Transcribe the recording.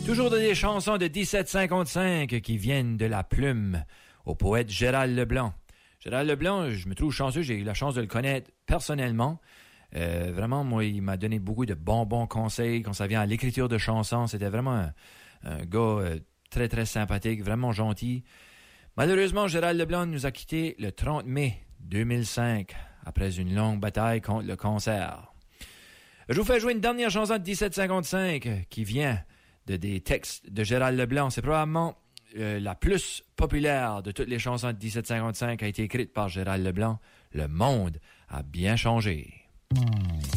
Toujours des chansons de 1755 qui viennent de la plume au poète Gérald Leblanc. Gérald Leblanc, je me trouve chanceux, j'ai eu la chance de le connaître personnellement. Vraiment, moi, il m'a donné beaucoup de bons conseils quand ça vient à l'écriture de chansons. C'était vraiment un gars très, très sympathique, vraiment gentil. Malheureusement, Gérald Leblanc nous a quittés le 30 mai 2005, après une longue bataille contre le cancer. Je vous fais jouer une dernière chanson de 1755 qui vient des textes de Gérald Leblanc. C'est probablement la plus populaire de toutes les chansons de 1755 a été écrite par Gérald Leblanc. Le monde a bien changé.